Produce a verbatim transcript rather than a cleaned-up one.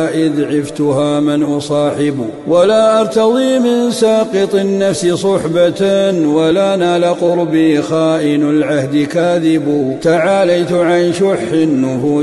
إذ عفتها من أصاحب، ولا أرتضي من ساقط النفس صحبة، ولا نال قربي خائن العهد كاذب. تعاليت عن شح النفوس